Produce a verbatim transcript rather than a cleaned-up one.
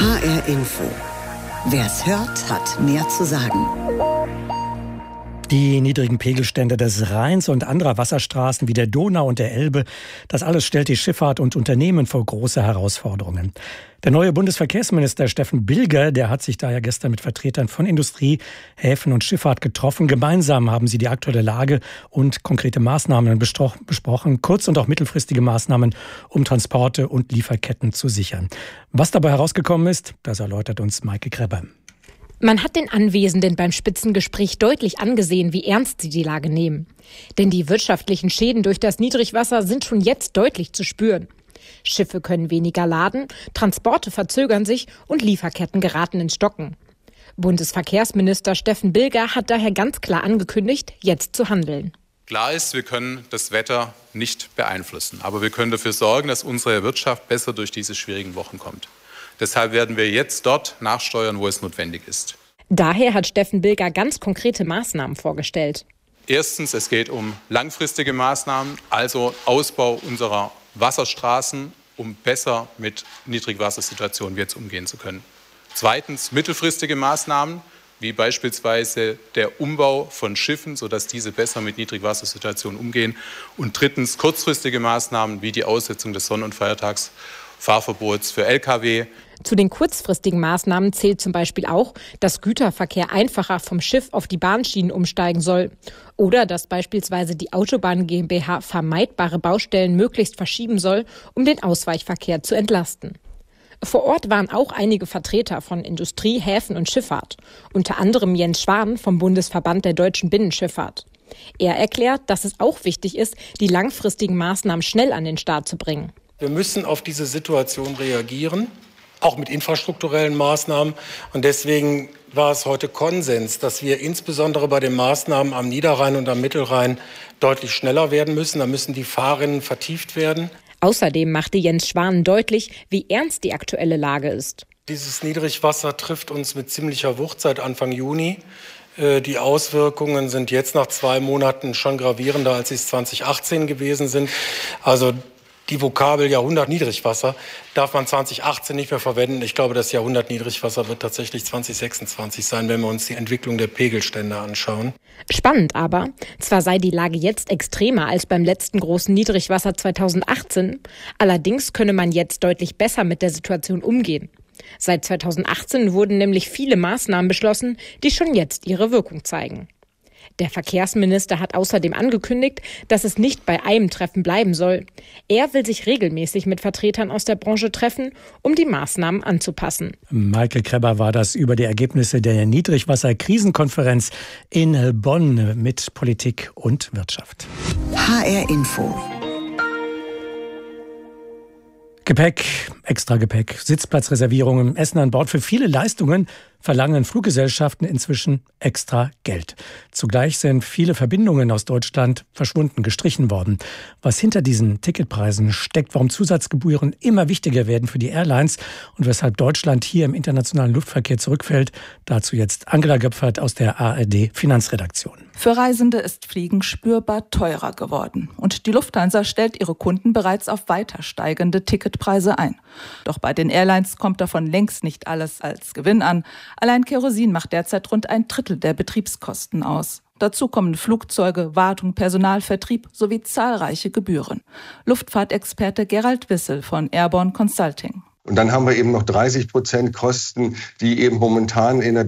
H R Info. Wer's hört, hat mehr zu sagen. Die niedrigen Pegelstände des Rheins und anderer Wasserstraßen wie der Donau und der Elbe, das alles stellt die Schifffahrt und Unternehmen vor große Herausforderungen. Der neue Bundesverkehrsminister Steffen Bilger, der hat sich daher gestern mit Vertretern von Industrie, Häfen und Schifffahrt getroffen. Gemeinsam haben sie die aktuelle Lage und konkrete Maßnahmen besprochen, kurz- und auch mittelfristige Maßnahmen, um Transporte und Lieferketten zu sichern. Was dabei herausgekommen ist, das erläutert uns Maike Krebber. Man hat den Anwesenden beim Spitzengespräch deutlich angesehen, wie ernst sie die Lage nehmen. Denn die wirtschaftlichen Schäden durch das Niedrigwasser sind schon jetzt deutlich zu spüren. Schiffe können weniger laden, Transporte verzögern sich und Lieferketten geraten ins Stocken. Bundesverkehrsminister Steffen Bilger hat daher ganz klar angekündigt, jetzt zu handeln. Klar ist, wir können das Wetter nicht beeinflussen, aber wir können dafür sorgen, dass unsere Wirtschaft besser durch diese schwierigen Wochen kommt. Deshalb werden wir jetzt dort nachsteuern, wo es notwendig ist. Daher hat Steffen Bilger ganz konkrete Maßnahmen vorgestellt. Erstens, es geht um langfristige Maßnahmen, also Ausbau unserer Wasserstraßen, um besser mit Niedrigwassersituationen jetzt umgehen zu können. Zweitens, mittelfristige Maßnahmen, wie beispielsweise der Umbau von Schiffen, sodass diese besser mit Niedrigwassersituationen umgehen. Und drittens, kurzfristige Maßnahmen, wie die Aussetzung des Sonn- und Feiertagsfahrverbots für L K W. Zu den kurzfristigen Maßnahmen zählt zum Beispiel auch, dass Güterverkehr einfacher vom Schiff auf die Bahnschienen umsteigen soll. Oder dass beispielsweise die Autobahn GmbH vermeidbare Baustellen möglichst verschieben soll, um den Ausweichverkehr zu entlasten. Vor Ort waren auch einige Vertreter von Industrie, Häfen und Schifffahrt. Unter anderem Jens Schwan vom Bundesverband der deutschen Binnenschifffahrt. Er erklärt, dass es auch wichtig ist, die langfristigen Maßnahmen schnell an den Start zu bringen. Wir müssen auf diese Situation reagieren, auch mit infrastrukturellen Maßnahmen. Und deswegen war es heute Konsens, dass wir insbesondere bei den Maßnahmen am Niederrhein und am Mittelrhein deutlich schneller werden müssen. Da müssen die Fahrrinnen vertieft werden. Außerdem machte Jens Schwan deutlich, wie ernst die aktuelle Lage ist. Dieses Niedrigwasser trifft uns mit ziemlicher Wucht seit Anfang Juni. Die Auswirkungen sind jetzt nach zwei Monaten schon gravierender, als sie es zwanzig achtzehn gewesen sind. Also die Vokabel Jahrhundert Niedrigwasser darf man zwanzig achtzehn nicht mehr verwenden. Ich glaube, das Jahrhundert Niedrigwasser wird tatsächlich zwanzig sechsundzwanzig sein, wenn wir uns die Entwicklung der Pegelstände anschauen. Spannend aber, zwar sei die Lage jetzt extremer als beim letzten großen Niedrigwasser zweitausendachtzehn, allerdings könne man jetzt deutlich besser mit der Situation umgehen. Seit zweitausendachtzehn wurden nämlich viele Maßnahmen beschlossen, die schon jetzt ihre Wirkung zeigen. Der Verkehrsminister hat außerdem angekündigt, dass es nicht bei einem Treffen bleiben soll. Er will sich regelmäßig mit Vertretern aus der Branche treffen, um die Maßnahmen anzupassen. Maike Krebber war das über die Ergebnisse der Niedrigwasser-Krisenkonferenz in Bonn mit Politik und Wirtschaft. H R Info. Gepäck, Extragepäck, Sitzplatzreservierungen, Essen an Bord. Für viele Leistungen verlangen Fluggesellschaften inzwischen extra Geld. Zugleich sind viele Verbindungen aus Deutschland verschwunden, gestrichen worden. Was hinter diesen Ticketpreisen steckt, warum Zusatzgebühren immer wichtiger werden für die Airlines und weshalb Deutschland hier im internationalen Luftverkehr zurückfällt, dazu jetzt Angela Göpfert aus der A R D-Finanzredaktion. Für Reisende ist Fliegen spürbar teurer geworden. Und die Lufthansa stellt ihre Kunden bereits auf weiter steigende Ticketpreise ein. Doch bei den Airlines kommt davon längst nicht alles als Gewinn an. Allein Kerosin macht derzeit rund ein Drittel der Betriebskosten aus. Dazu kommen Flugzeuge, Wartung, Personal, Vertrieb sowie zahlreiche Gebühren. Luftfahrtexperte Gerald Wissel von Airborne Consulting. Und dann haben wir eben noch dreißig Prozent Kosten, die eben momentan in der